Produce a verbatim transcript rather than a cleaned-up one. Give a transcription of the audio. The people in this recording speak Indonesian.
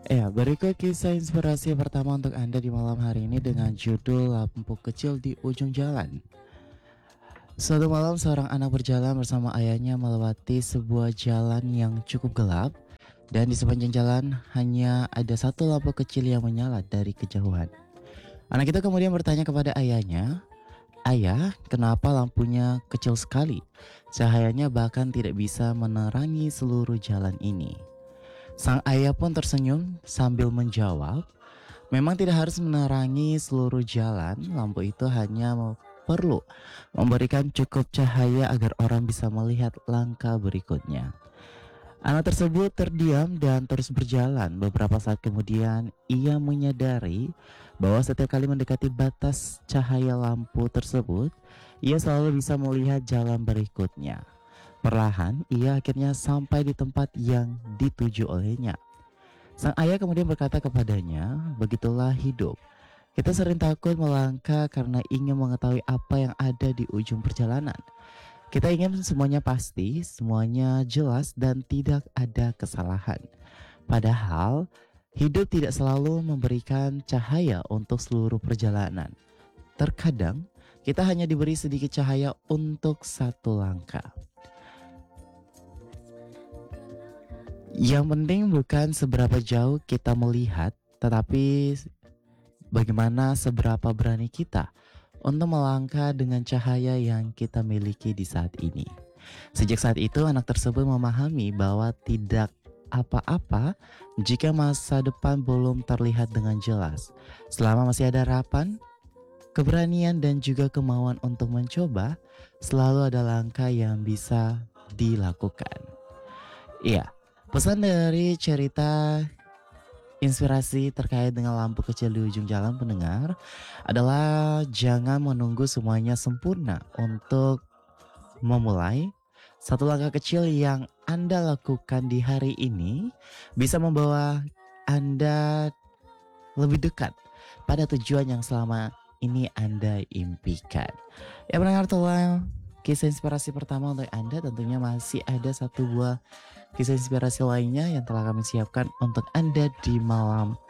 Ya, berikut kisah inspirasi pertama untuk Anda di malam hari ini dengan judul Lampu Kecil di Ujung Jalan. Suatu malam seorang anak berjalan bersama ayahnya melewati sebuah jalan yang cukup gelap dan di sepanjang jalan hanya ada satu lampu kecil yang menyala dari kejauhan. Anak itu kemudian bertanya kepada ayahnya, "Ayah, kenapa lampunya kecil sekali? Cahayanya bahkan tidak bisa menerangi seluruh jalan ini." Sang ayah pun tersenyum sambil menjawab, "Memang tidak harus menerangi seluruh jalan, lampu itu hanya me- perlu memberikan cukup cahaya agar orang bisa melihat langkah berikutnya." Anak tersebut terdiam dan terus berjalan. Beberapa saat kemudian, ia menyadari bahwa setiap kali mendekati batas cahaya lampu tersebut, ia selalu bisa melihat jalan berikutnya. Perlahan, ia akhirnya sampai di tempat yang dituju olehnya. Sang ayah kemudian berkata kepadanya, "Begitulah hidup. Kita sering takut melangkah karena ingin mengetahui apa yang ada di ujung perjalanan. Kita ingin semuanya pasti, semuanya jelas dan tidak ada kesalahan. Padahal, hidup tidak selalu memberikan cahaya untuk seluruh perjalanan. Terkadang, kita hanya diberi sedikit cahaya untuk satu langkah. Yang penting bukan seberapa jauh kita melihat, tetapi bagaimana seberapa berani kita untuk melangkah dengan cahaya yang kita miliki di saat ini." Sejak saat itu, anak tersebut memahami bahwa tidak apa-apa jika masa depan belum terlihat dengan jelas. Selama masih ada harapan, keberanian, dan juga kemauan untuk mencoba, selalu ada langkah yang bisa dilakukan. Iya, pesan dari cerita inspirasi terkait dengan lampu kecil di ujung jalan pendengar adalah jangan menunggu semuanya sempurna untuk memulai. Satu langkah kecil yang Anda lakukan di hari ini bisa membawa Anda lebih dekat pada tujuan yang selama ini Anda impikan. Ya pendengar, telah kisah inspirasi pertama untuk Anda. Tentunya masih ada satu buah kisah inspirasi lainnya yang telah kami siapkan untuk Anda di malam